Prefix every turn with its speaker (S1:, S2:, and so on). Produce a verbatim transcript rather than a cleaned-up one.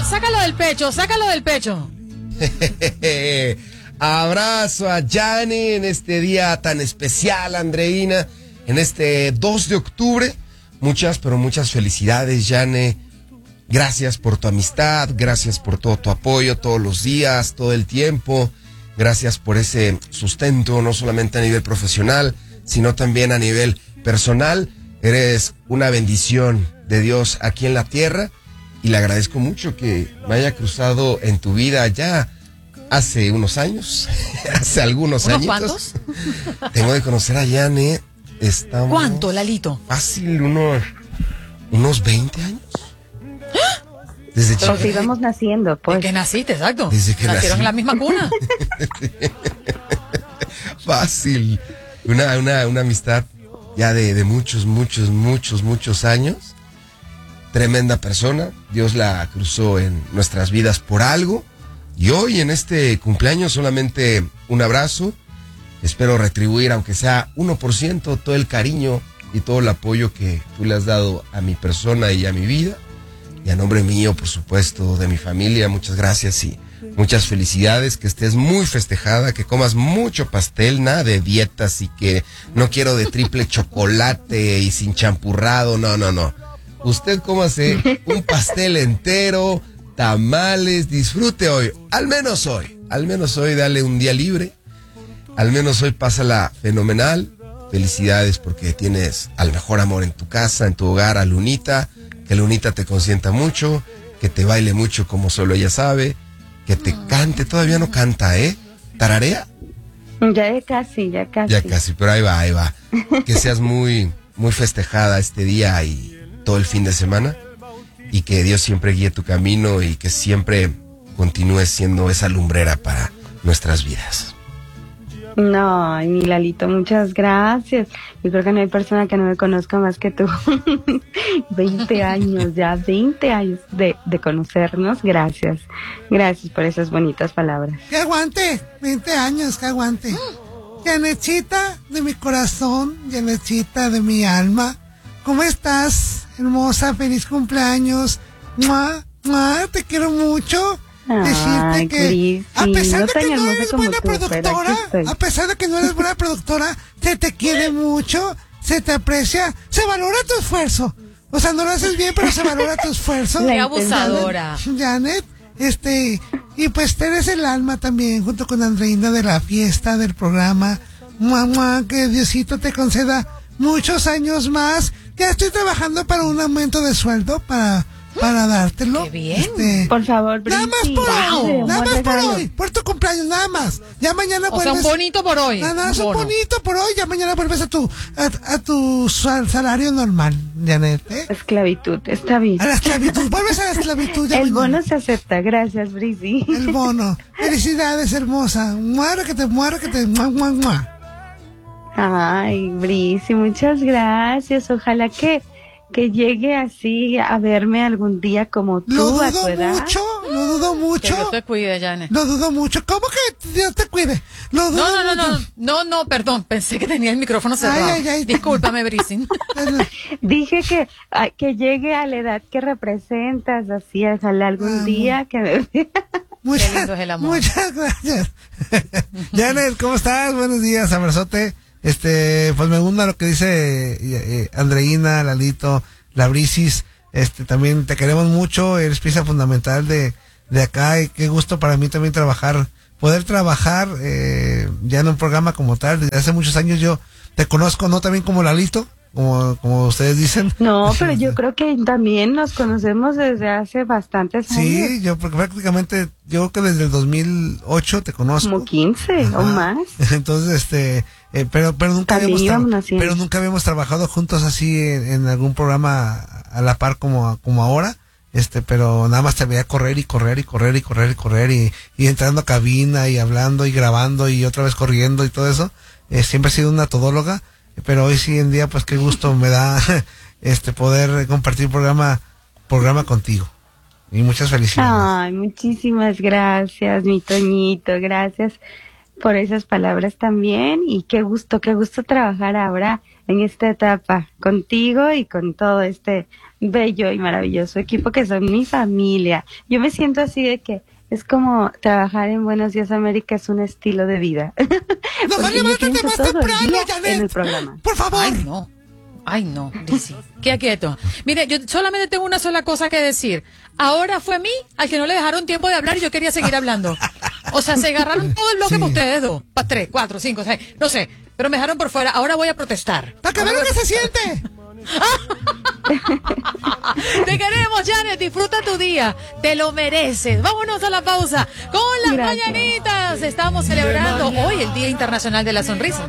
S1: sácalo del pecho, sácalo del pecho.
S2: Abrazo a Yanni en este día tan especial, Andreina, en este dos de octubre. Muchas, pero muchas felicidades, Yanni. Gracias por tu amistad, gracias por todo tu apoyo todos los días, todo el tiempo. Gracias por ese sustento, no solamente a nivel profesional, sino también a nivel personal. Eres una bendición de Dios aquí en la tierra y le agradezco mucho que me haya cruzado en tu vida ya hace unos años, hace algunos años.
S1: ¿Unos cuantos?
S2: Tengo de conocer a Yanni. Estamos
S1: ¿Cuánto, Lalito?
S2: Fácil, unos, unos veinte años. Desde
S3: Pero si íbamos naciendo, pues.
S1: ¿De que naciste, exacto?
S2: Desde que
S1: Nacieron
S2: nací.
S1: en la misma cuna.
S2: Fácil. Una, una, una amistad ya de, de muchos, muchos, muchos, muchos años. Tremenda persona. Dios la cruzó en nuestras vidas por algo. Y hoy en este cumpleaños solamente un abrazo. Espero retribuir, aunque sea uno por ciento, todo el cariño y todo el apoyo que tú le has dado a mi persona y a mi vida. Y a nombre mío, por supuesto, de mi familia, muchas gracias y muchas felicidades, que estés muy festejada, que comas mucho pastel, nada de dietas y que no quiero de triple chocolate y sin champurrado, no, no, no. Usted cómase un pastel entero, tamales, disfrute hoy, al menos hoy, al menos hoy dale un día libre, al menos hoy pásala fenomenal. Felicidades porque tienes al mejor amor en tu casa, en tu hogar, a Lunita. Que Lunita te consienta mucho, que te baile mucho como solo ella sabe, que te cante, todavía no canta, ¿eh? ¿Tararea?
S3: Ya casi, ya casi.
S2: Ya casi, pero ahí va, ahí va. Que seas muy, muy festejada este día y todo el fin de semana, y que Dios siempre guíe tu camino y que siempre continúes siendo esa lumbrera para nuestras vidas.
S3: No, mi Lalito, muchas gracias. Yo creo que no hay persona que no me conozca más que tú. veinte años, ya veinte años de, de conocernos. Gracias. Gracias por esas bonitas palabras.
S4: ¡Que aguante! veinte años, que aguante. Yanechita de mi corazón, Yanechita de mi alma. ¿Cómo estás, hermosa? Feliz cumpleaños. ¡Mua! ¡Mua! Te quiero mucho. Decirte
S3: Ay,
S4: que
S3: Cristi,
S4: a pesar
S3: no
S4: de
S3: tan
S4: que no
S3: hermosa
S4: eres
S3: como
S4: buena
S3: tú, pero
S4: productora,
S3: aquí estoy.
S4: a pesar de que no eres buena productora, se te quiere mucho, se te aprecia, se valora tu esfuerzo. O sea, no lo haces bien, pero se valora tu esfuerzo.
S1: Qué abusadora.
S4: Janet, este, y pues eres el alma también, junto con Andreina, de la fiesta, del programa. Mua, mua, que Diosito te conceda muchos años más. Ya estoy trabajando para un aumento de sueldo, para... para dártelo.
S1: Qué bien.
S4: Este,
S3: Por favor,
S4: nada más
S3: Brinqui,
S4: por hoy,
S3: wow,
S4: nada
S3: buen
S4: más por
S3: regalo.
S4: hoy, por tu cumpleaños, nada más. Ya mañana
S1: O sea,
S4: vuelves.
S1: un bonito por hoy.
S4: Nada más un
S1: bono.
S4: bonito por hoy, ya mañana vuelves a tu a, a tu sal- salario normal, Janet, ¿eh?
S3: Esclavitud, está bien.
S4: A la esclavitud, vuelves a la esclavitud ya
S3: El
S4: mañana.
S3: bono se acepta, gracias, Brisi.
S4: El bono. Felicidades, hermosa. Muera que te muera que te mua, mua, mua.
S3: Ay, Brisi, muchas gracias. Ojalá que, que llegue así a verme algún día como
S4: Lo
S3: tú a tu
S4: dudo
S3: edad.
S4: mucho, lo dudo
S1: Que
S4: mucho.
S1: Dios te cuide, Janet.
S4: Lo dudo mucho. ¿Cómo que Dios te cuide? Lo dudo
S1: No, no, no,
S4: mucho.
S1: no, no, no, perdón, pensé que tenía el micrófono cerrado.
S4: Ay, ay, ay.
S1: Discúlpame, Brisin.
S3: Dije que, ay, que llegue a la edad que representas, así, ojalá algún
S4: Vamos.
S3: día que me vea.
S4: Muchas,
S1: Qué lindo es el amor.
S4: Muchas gracias. Janet, ¿cómo estás? Buenos días, abrazote. Este, pues me gusta lo que dice eh, eh, Andreina, Lalito, la Brisis. Este, también te queremos mucho, eres pieza fundamental de, de acá y qué gusto para mí también trabajar, poder trabajar eh, ya en un programa como tal. Desde hace muchos años yo te conozco, no también como Lalito, como, como ustedes dicen.
S3: No, pero yo creo que también nos conocemos desde hace bastantes años.
S4: Sí, yo porque prácticamente, yo creo que desde el dos mil ocho te conozco.
S3: Como quince
S4: Ajá.
S3: o más.
S4: Entonces, este, eh, pero, pero nunca
S3: También
S4: habíamos, tra-
S3: íbamos haciendo.
S4: pero nunca habíamos trabajado juntos así en, en algún programa a la par como, como ahora. Este, pero nada más te veía correr y correr y correr y correr y correr y, y entrando a cabina y hablando y grabando y otra vez corriendo y todo eso. Eh, siempre he sido una todóloga, pero hoy sí en día, pues qué gusto me da este poder compartir programa, programa contigo. Y muchas felicidades.
S3: Ay, muchísimas gracias, mi Toñito, gracias por esas palabras también y qué gusto, qué gusto trabajar ahora en esta etapa contigo y con todo este bello y maravilloso equipo que son mi familia. Yo me siento así de que es como trabajar en Buenos Días América es un estilo de vida.
S4: No,
S3: Porque yo
S4: levántate
S3: pienso
S4: más
S3: todo el
S4: temprano,
S3: día
S4: Janet.
S3: en el programa.
S4: Por favor.
S1: Ay, no. Ay, no, Lizzy. Qué quieto. Mire, yo solamente tengo una sola cosa que decir. Ahora fue a mí al que no le dejaron tiempo de hablar y yo quería seguir hablando. O sea, se agarraron todo el bloque
S4: Sí.
S1: para ustedes dos. Para tres, cuatro, cinco, seis. No sé. Pero me dejaron por fuera. Ahora voy a protestar.
S4: Para que vean lo que se siente.
S1: Te queremos, Janet. Disfruta tu día. Te lo mereces. Vámonos a la pausa con las
S3: Gracias.
S1: mañanitas. Estamos celebrando hoy el Día Internacional de la Sonrisa.